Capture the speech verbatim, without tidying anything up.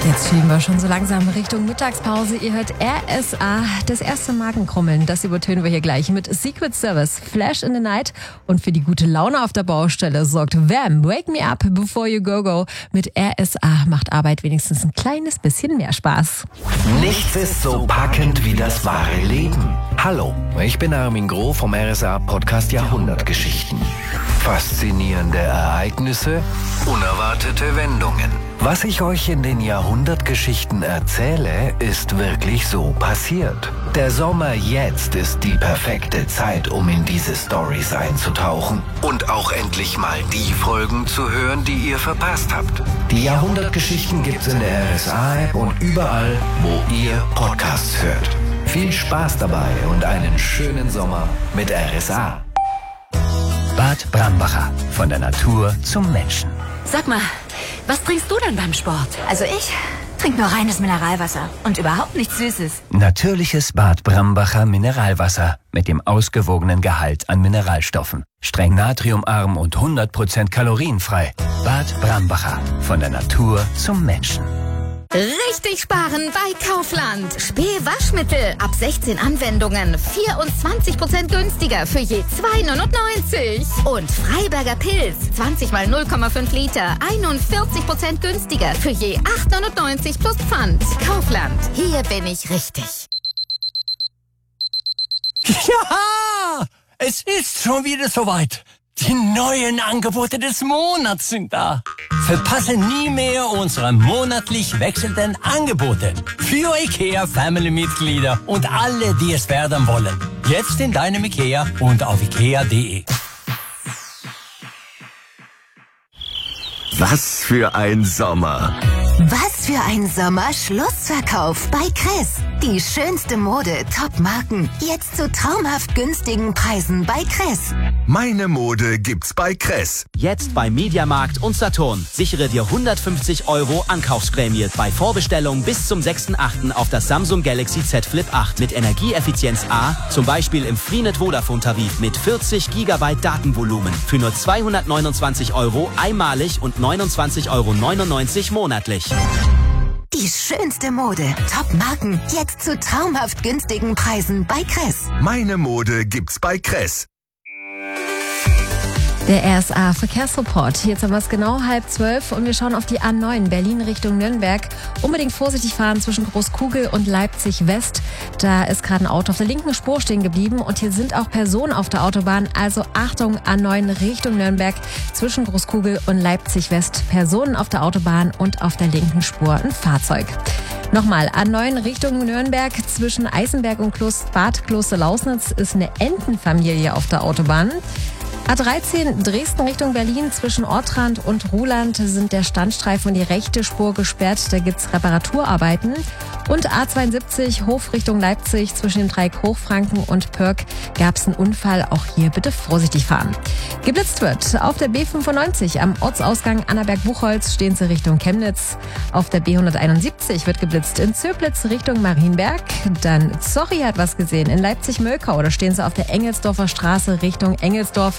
Jetzt schieben wir schon so langsam Richtung Mittagspause. Ihr hört R S A, das erste Magenkrummeln. Das übertönen wir hier gleich mit Secret Service, Flash in the Night. Und für die gute Laune auf der Baustelle sorgt Wham! Wake Me Up Before You Go Go. Mit R S A macht Arbeit wenigstens ein kleines bisschen mehr Spaß. Nichts ist so packend wie das wahre Leben. Hallo, ich bin Armin Groh vom R S A-Podcast Jahrhundertgeschichten. Faszinierende Ereignisse, unerwartete Wendungen. Was ich euch in den Jahrhundertgeschichten erzähle, ist wirklich so passiert. Der Sommer jetzt ist die perfekte Zeit, um in diese Storys einzutauchen und auch endlich mal die Folgen zu hören, die ihr verpasst habt. Die Jahrhundertgeschichten gibt's in der R S A-App und überall, wo ihr Podcasts hört. Viel Spaß dabei und einen schönen Sommer mit R S A. Bad Brambacher. Von der Natur zum Menschen. Sag mal, was trinkst du denn beim Sport? Also ich trinke nur reines Mineralwasser und überhaupt nichts Süßes. Natürliches Bad Brambacher Mineralwasser mit dem ausgewogenen Gehalt an Mineralstoffen. Streng natriumarm und hundert Prozent kalorienfrei. Bad Brambacher. Von der Natur zum Menschen. Richtig sparen bei Kaufland. Späh-Waschmittel ab sechzehn Anwendungen. vierundzwanzig Prozent günstiger für je zwei neunundneunzig. Und Freiberger Pilz. zwanzig mal null Komma fünf Liter. einundvierzig Prozent günstiger für je acht neunundneunzig plus Pfand. Kaufland. Hier bin ich richtig. Ja! Es ist schon wieder soweit. Die neuen Angebote des Monats sind da. Verpasse nie mehr unsere monatlich wechselnden Angebote. Für IKEA Family-Mitglieder und alle, die es werden wollen. Jetzt in deinem IKEA und auf ikea punkt de. Was für ein Sommer. Was für ein Sommer-Schlussverkauf bei Kress. Die schönste Mode, Top-Marken, jetzt zu traumhaft günstigen Preisen bei Kress. Meine Mode gibt's bei Kress. Jetzt bei Mediamarkt und Saturn. Sichere dir hundertfünfzig Euro Ankaufsprämie bei Vorbestellung bis zum sechsten achten auf das Samsung Galaxy Z Flip acht mit Energieeffizienz A, zum Beispiel im Freenet Vodafone Tarif mit vierzig Gigabyte Datenvolumen für nur zweihundertneunundzwanzig Euro einmalig und neunundzwanzig Euro neunundneunzig monatlich. Die schönste Mode, Top-Marken, jetzt zu traumhaft günstigen Preisen bei Kress. Meine Mode gibt's bei Kress. Der R S A Verkehrsreport. Jetzt haben wir es genau halb zwölf und wir schauen auf die A neun Berlin Richtung Nürnberg. Unbedingt vorsichtig fahren zwischen Großkugel und Leipzig West. Da ist gerade ein Auto auf der linken Spur stehen geblieben und hier sind auch Personen auf der Autobahn. Also Achtung, A neun Richtung Nürnberg zwischen Großkugel und Leipzig West. Personen auf der Autobahn und auf der linken Spur ein Fahrzeug. Nochmal, A neun Richtung Nürnberg zwischen Eisenberg und Kloster, Bad Kloster-Lausnitz ist eine Entenfamilie auf der Autobahn. A dreizehn Dresden Richtung Berlin zwischen Ortrand und Ruhland sind der Standstreifen und die rechte Spur gesperrt. Da gibt's Reparaturarbeiten. Und A zweiundsiebzig Hof Richtung Leipzig zwischen dem Dreieck Hochfranken und Pörk gab's einen Unfall. Auch hier bitte vorsichtig fahren. Geblitzt wird auf der B fünfundneunzig am Ortsausgang Annaberg-Buchholz stehen sie Richtung Chemnitz. Auf der B hunderteinundsiebzig wird geblitzt in Zöblitz Richtung Marienberg. Dann Zorri hat was gesehen in Leipzig-Mölkau. Da stehen sie auf der Engelsdorfer Straße Richtung Engelsdorf.